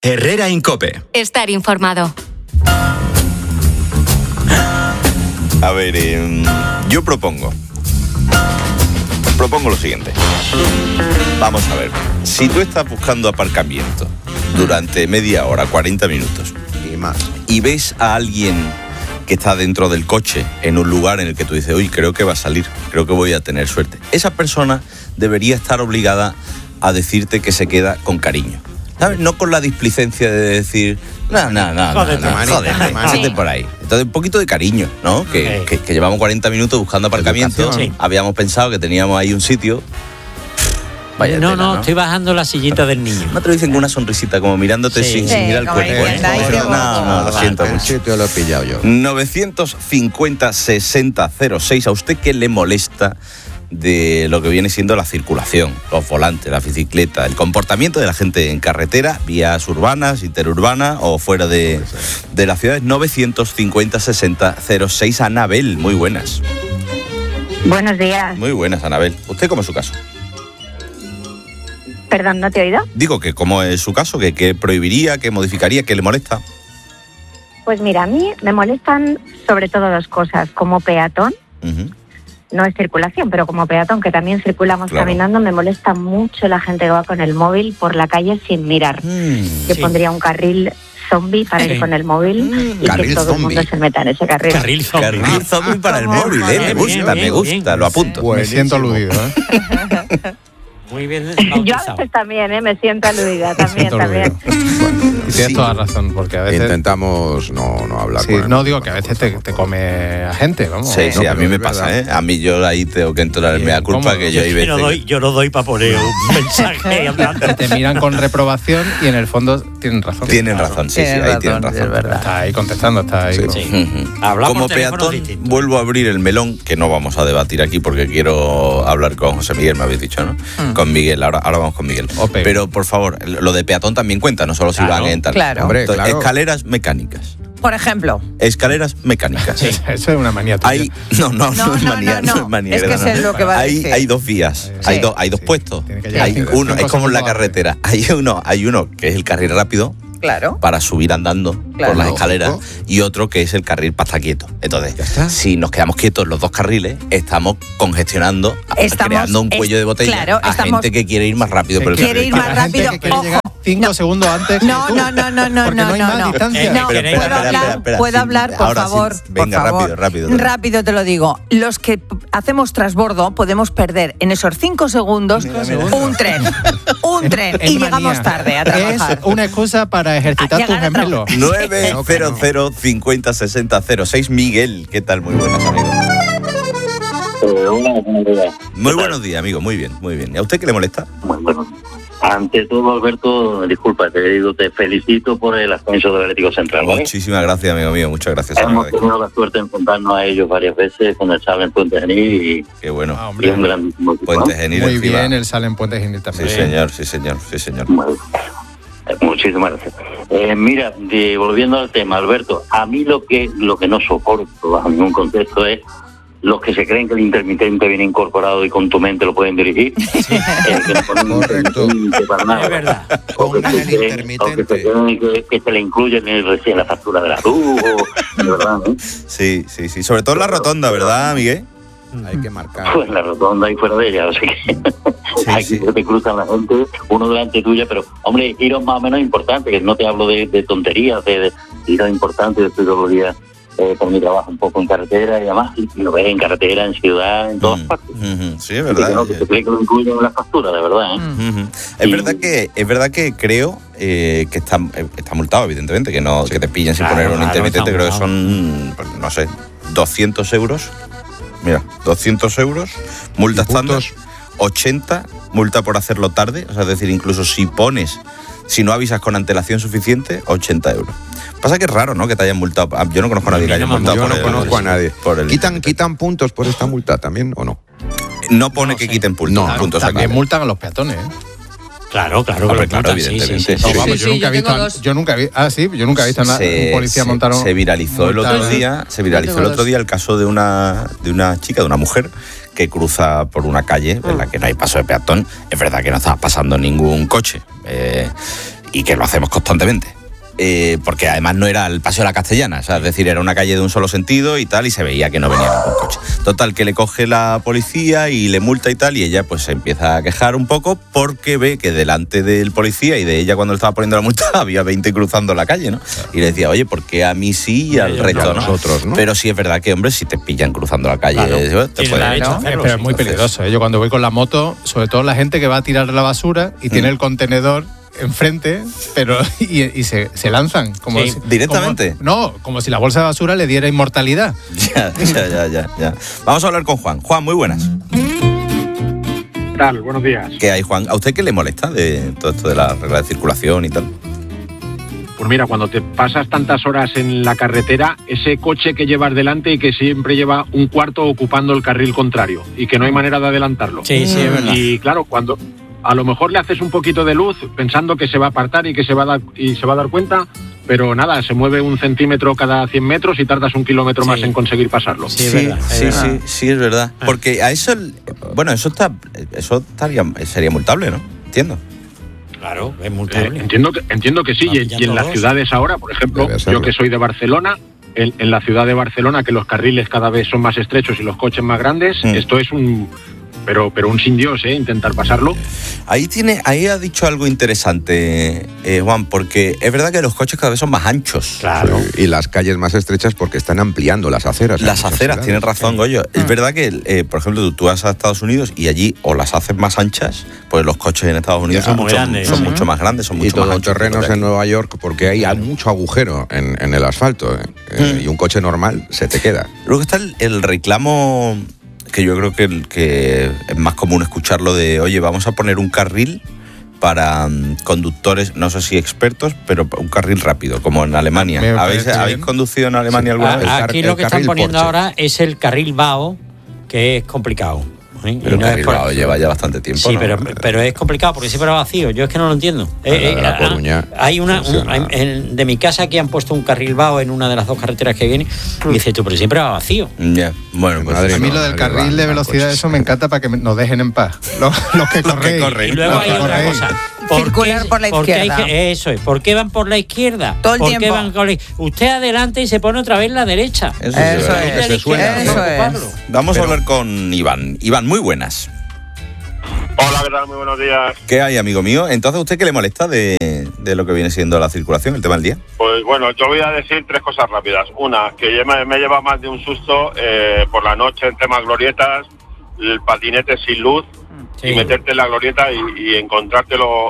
Herrera en COPE. Estar informado. A ver, yo propongo lo siguiente. Vamos a ver. Si tú estás buscando aparcamiento durante media hora, 40 minutos y más, y ves a alguien que está dentro del coche en un lugar en el que tú dices, uy, creo que va a salir, creo que voy a tener suerte, esa persona debería estar obligada a decirte que se queda con cariño, ¿sabes? No con la displicencia de decir, no, jódete por ahí. Entonces, un poquito de cariño, ¿no? Que llevamos 40 minutos buscando aparcamiento, sí. Habíamos pensado que teníamos ahí un sitio. Vaya tela, ¿no? Estoy bajando la sillita del niño. No te lo dicen con una sonrisita, como mirándote sin mirar el cuerpo. No, lo siento mucho. Sí, te lo he pillado yo. 950-60-06. ¿A usted qué le molesta de lo que viene siendo la circulación, los volantes, la bicicleta, el comportamiento de la gente en carretera, vías urbanas, interurbanas o fuera de las ciudades? 950-60-06. Anabel, muy buenas. Buenos días. Muy buenas, Anabel. ¿Usted cómo es su caso? Perdón, ¿no te he oído? Digo que cómo es su caso, que prohibiría, que modificaría, que le molesta. Pues mira, a mí me molestan sobre todo dos cosas. Como peatón, no es circulación, pero como peatón, que también circulamos caminando, me molesta mucho la gente que va con el móvil por la calle sin mirar. Yo pondría un carril zombie para ir con el móvil y que todo el mundo se meta en ese carril. Carril zombie para el móvil, me gusta, lo apunto. Pues me siento aludido, Muy bien. Yo a veces también, me siento aludida, también. Bueno, y tienes toda razón, porque a veces... Intentamos no hablar con él. No, digo que a veces te come a gente, vamos. Sí, a mí me pasa, A mí yo ahí tengo que entrar en mea culpa, que yo hay veces... Yo no doy para poner un mensaje hablando. Te miran con reprobación y en el fondo tienen razón. Tienen razón, sí, ahí tienen razón. Es verdad. Está ahí contestando, está ahí. Sí. Como peatón, vuelvo a abrir el melón, que no vamos a debatir aquí porque quiero hablar con José Miguel, me habéis dicho, ¿no? Con Miguel, ahora vamos con Miguel. Pero, por favor, lo de peatón también cuenta, no solo si van a entrar. Claro. Hombre, claro. Escaleras mecánicas. Por ejemplo. Escaleras mecánicas. Sí, eso es una manía tuya. No es manía. Es que es lo que va a decir. Hay dos vías, hay dos puestos. Hay uno, es como en la carretera. Hay uno que es el carril rápido. Claro. Para subir andando por las escaleras, y otro que es el carril para estar quieto. Entonces, si nos quedamos quietos los dos carriles, estamos congestionando, creando un cuello de botella a gente que quiere ir más rápido. Pero quiere ir más rápido. Llegar 5 segundos antes. No. ¿Puedo hablar, por favor? Venga, rápido. Rápido te lo digo. Los que hacemos transbordo podemos perder en esos 5 segundos un tren y llegamos tarde a trabajar. Es una excusa para ejercitar tus gemelos. 900-50-60-06. Miguel, ¿qué tal? Muy buenas, amigo. Muy buenos días, amigo. Muy bien. ¿Y a usted qué le molesta? Bueno, ante todo, Alberto, disculpa, te felicito por el ascenso del Atlético Central, ¿vale? Muchísimas gracias, amigo mío. Muchas gracias. Hemos tenido la suerte de enfrentarnos a ellos varias veces con el Salem Puente Genil y... Qué bueno. Y un grandísimo equipo. Puente Genil. Muy bien, el Salem Puente Genil también. Sí, señor. Bueno, muchísimas gracias. Mira, volviendo al tema, Alberto, a mí lo que no soporto bajo ningún contexto es los que se creen que el intermitente viene incorporado y con tu mente lo pueden dirigir. Que no ponen intermitente para nada. Es verdad. O que se creen que se le incluye en la factura de la luz, ¿verdad? Sí. Sobre todo en la rotonda, ¿verdad, Miguel? Hay que marcar. Pues la rotonda y fuera de ella, o sea que aquí se te cruzan la gente, uno delante tuya, pero hombre, giros más o menos importantes, que no te hablo de tonterías, de giros importantes. Yo estoy todos los días por mi trabajo un poco en carretera y además, y lo ves en carretera, en ciudad, en todas partes. Sí, es verdad. Que se cree que lo incluyen en la factura, de verdad. Es verdad que creo que está multado, evidentemente, que te pillen sin poner un intermitente. Creo que son, no sé, 200 euros. Mira, 200 euros, multa estándar, 80, multa por hacerlo tarde, o sea, es decir, incluso si no avisas con antelación suficiente, 80 euros. Pasa que es raro, ¿no?, que te hayan multado. Yo no conozco a nadie que haya multado. Yo no conozco a nadie. ¿Quitan puntos por esta multa también o no? No pone que quiten puntos. También multan a los peatones, Claro, evidentemente. Yo nunca he visto a un policía montar un... Se viralizó el otro día el caso de una chica, de una mujer que cruza por una calle en la que no hay paso de peatón. Es verdad que no estaba pasando ningún coche. y que lo hacemos constantemente. Porque además no era el Paseo de la Castellana, o sea, es decir, era una calle de un solo sentido y tal, y se veía que no venía ningún coche. Total, que le coge la policía y le multa y tal, y ella pues se empieza a quejar un poco porque ve que delante del policía y de ella cuando le estaba poniendo la multa había 20 cruzando la calle, ¿no? Y le decía, oye, ¿por qué a mí sí y al resto no? Nosotros, ¿no? Pero sí es verdad que, hombre, si te pillan cruzando la calle, claro, te pueden... ¿no? Pero es muy peligroso. Yo cuando voy con la moto, sobre todo la gente que va a tirar la basura y tiene el contenedor enfrente, pero y se lanzan como sí, directamente. Como si la bolsa de basura le diera inmortalidad. Ya. Vamos a hablar con Juan. Juan, muy buenas. ¿Qué tal? Buenos días. ¿Qué hay, Juan? ¿A usted qué le molesta de todo esto de la regla de circulación y tal? Pues mira, cuando te pasas tantas horas en la carretera, ese coche que llevas delante y que siempre lleva un cuarto ocupando el carril contrario y que no hay manera de adelantarlo. Sí, es verdad. Y claro, cuando a lo mejor le haces un poquito de luz pensando que se va a apartar y que se va a dar cuenta, pero nada, se mueve 1 centímetro cada 100 metros y tardas 1 kilómetro más en conseguir pasarlo. Sí, es verdad. Porque a eso, bueno, eso sería multable, ¿no? Entiendo. Claro, es multable. Entiendo que sí, y en las ciudades ahora, por ejemplo, yo que soy de Barcelona, en la ciudad de Barcelona, que los carriles cada vez son más estrechos y los coches más grandes, esto es un... Pero un sin Dios, intentar pasarlo. Ahí ha dicho algo interesante, Juan, porque es verdad que los coches cada vez son más anchos. Claro. Sí, y las calles más estrechas porque están ampliando las aceras. Las aceras, tienes razón, Goyo. Es verdad que, por ejemplo, tú vas a Estados Unidos y allí o las haces más anchas, pues los coches en Estados Unidos son mucho más grandes, son mucho más anchos. Y terrenos en Nueva York porque hay mucho agujero en el asfalto. Y un coche normal se te queda. Luego está el reclamo... que yo creo que es más común escucharlo de, oye, vamos a poner un carril para conductores, no sé si expertos, pero un carril rápido, como en Alemania. ¿Habéis conducido en Alemania alguna vez? Aquí lo que están poniendo ahora es el carril vago, que es complicado. Pero el carril vago lleva ya bastante tiempo. Sí, ¿no? pero es complicado porque siempre va vacío. Yo es que no lo entiendo. Hay de mi casa aquí han puesto un carril vago en una de las 2 carreteras que viene y dices tú, pero siempre va vacío. Ya, bueno, pues a mí lo del carril de velocidad, eso me encanta para que nos dejen en paz. Los que corren. Y luego hay otra cosa. Circular por la izquierda. Eso es. ¿Por qué van por la izquierda? Todo el tiempo. Usted adelante y se pone otra vez la derecha. Eso es. Vamos a hablar con Iván. Iván, muy buenas. Hola, ¿qué tal? Muy buenos días. ¿Qué hay, amigo mío? Entonces, ¿a usted qué le molesta de lo que viene siendo la circulación, el tema del día? Pues bueno, yo voy a decir 3 cosas rápidas. Una, que me lleva más de un susto por la noche en temas glorietas, el patinete sin luz, y meterte en la glorieta y encontrártelo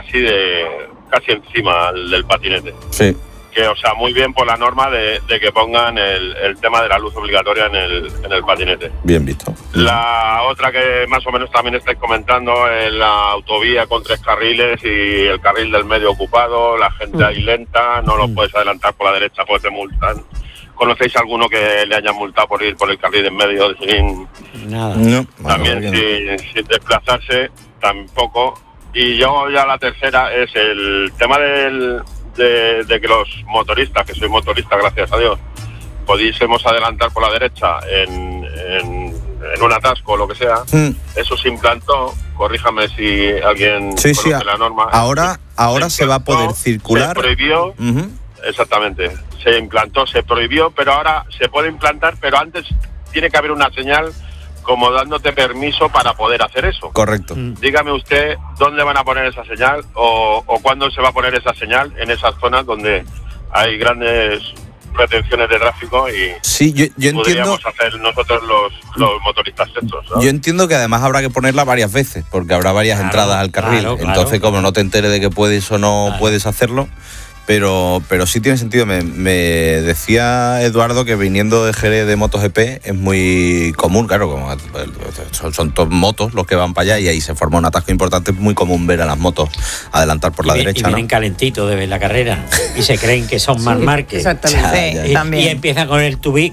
casi encima del patinete. Sí. Que, o sea, muy bien por la norma de que pongan el tema de la luz obligatoria en el patinete. Bien visto. La otra que más o menos también estáis comentando es la autovía con 3 carriles y el carril del medio ocupado, la gente ahí lenta, no lo puedes adelantar por la derecha, pues te multan. ¿Conocéis alguno que le hayan multado por ir por el carril en medio sin nada? No. También sin desplazarse, tampoco. Y yo ya la tercera es el tema de que los motoristas, que soy motorista gracias a Dios, pudiésemos adelantar por la derecha en un atasco o lo que sea. Eso se implantó, corríjame si alguien conoce la norma. Ahora se va a poder circular. Se prohibió, exactamente, se implantó, se prohibió, pero ahora se puede implantar, pero antes tiene que haber una señal como dándote permiso para poder hacer eso. Correcto. Dígame usted dónde van a poner esa señal o cuándo se va a poner esa señal en esas zonas donde hay grandes retenciones de tráfico y sí, yo podríamos entiendo, hacer nosotros los motoristas estos, ¿no? Yo entiendo que además habrá que ponerla varias veces porque habrá varias entradas al carril. Entonces, como no te enteres de que puedes o no puedes hacerlo. Pero sí tiene sentido. Me decía Eduardo que viniendo de Jerez de MotoGP es muy común, claro, como son todos motos los que van para allá y ahí se forma un atasco importante. Es muy común ver a las motos adelantar por la derecha. Y vienen calentitos de ver la carrera y se creen que son Marc Márquez. Exactamente. También. Y empiezan con el tubi,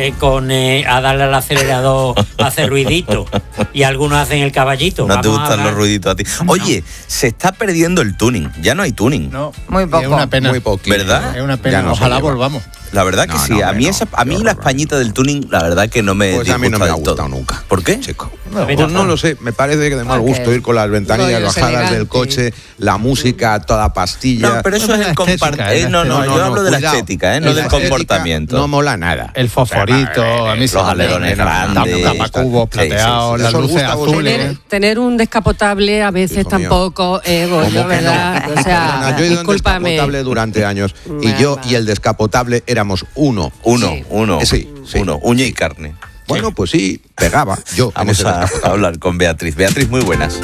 a darle al acelerador, a hacer ruidito. Y algunos hacen el caballito. No te gustan los ruiditos a ti. Oye, se está perdiendo el tuning. Ya no hay tuning. No, muy poco. Es una pena. Muy poquito. ¿Verdad? Es una pena. Ojalá volvamos. La verdad que sí. A mí la españita del tuning, la verdad que no me pues a mí no me ha gustado nunca. ¿Por qué? Chico. No lo sé, me parece que de mal gusto ir con las ventanillas bajadas del coche, la música a toda pastilla. No, pero eso es el compartir. No, yo hablo de la estética, no del comportamiento. No mola nada. El fosforito, a mí los alerones grandes, tapacubos plateados, las luces azules. Tener un descapotable a veces tampoco es bueno, ¿verdad? O sea, yo he ido en descapotable durante años y yo y el descapotable éramos uno. Sí. Uña y carne. Bueno, pues sí, pegaba yo. Vamos a hablar con Beatriz. Beatriz, muy buenas.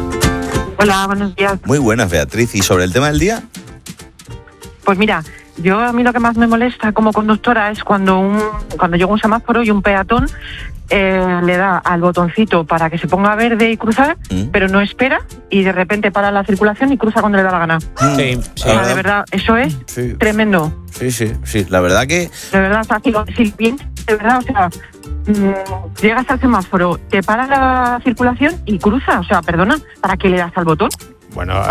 Hola, buenos días. Muy buenas, Beatriz. ¿Y sobre el tema del día? Pues mira, a mí lo que más me molesta como conductora es cuando llega un semáforo y un peatón le da al botoncito para que se ponga verde y cruzar, pero no espera y de repente para la circulación y cruza cuando le da la gana. Sí. De verdad, eso es tremendo. Sí, la verdad que... De verdad, o sea, si bien, de verdad, o sea, llegas al semáforo, te para la circulación y cruza, o sea, perdona, ¿para qué le das al botón? Bueno, a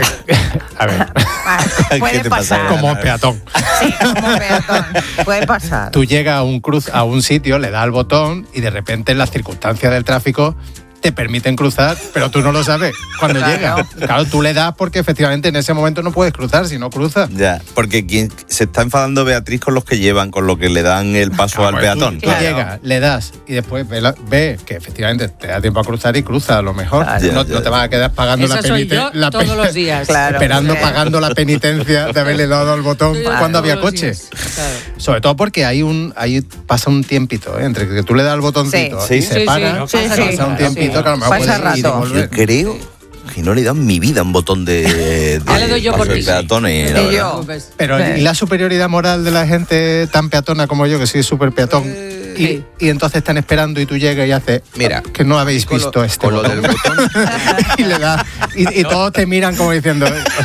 ver. Puede pasar. Como peatón. Sí, como peatón. Puede pasar. Tú llegas a un sitio, le das al botón y de repente en las circunstancias del tráfico te permiten cruzar, pero tú no lo sabes cuando llega. Claro, tú le das porque efectivamente en ese momento no puedes cruzar, si no cruzas. Ya, porque quien se está enfadando Beatriz con los que llevan, con lo que le dan el paso al peatón. Tú llegas, le das y después ve que efectivamente te da tiempo a cruzar y cruza a lo mejor. No te vas a quedar pagando la penitencia. Todos los días. Pagando la penitencia de haberle dado al botón cuando había coche. Claro. Sobre todo porque ahí pasa un tiempito, entre que tú le das al botoncito y se para, pasa un tiempito. Pasa rato. Yo creo que no le he dado en mi vida un botón de le doy yo por ti. peatones. Pero ¿y la superioridad moral de la gente tan peatona como yo, que soy súper peatón? Y entonces están esperando y tú llegas y haces, mira, que no habéis visto con lo del botón. Y le das, y todos te miran como diciendo,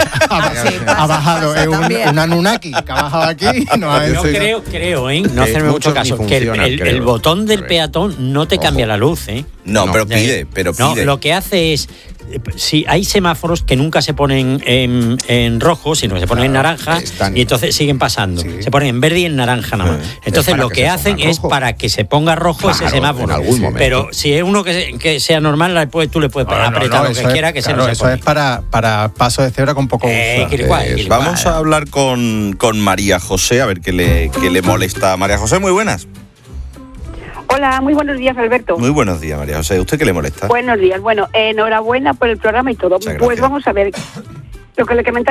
ha bajado, es un Anunnaki que ha bajado aquí. Yo creo, no hacerme mucho caso, que el botón del peatón no te cambia la luz, No, pero pide. No, lo que hace es, si hay semáforos que nunca se ponen en rojo, sino que se ponen en naranja y entonces siguen pasando. Se ponen en verde y en naranja nada más. Entonces lo que hacen es para que se ponga rojo ese semáforo. En algún momento. Pero si es uno que sea normal, tú le puedes apretar lo que quiera, que se no se eso pone. Es para paso de cebra con poco uso. Vamos a hablar con María José, a ver qué le molesta. María José, muy buenas. Hola, muy buenos días, Alberto. Muy buenos días, María José. ¿Usted qué le molesta? Buenos días. Bueno, enhorabuena por el programa y todo. Pues vamos a ver, lo que le comentaba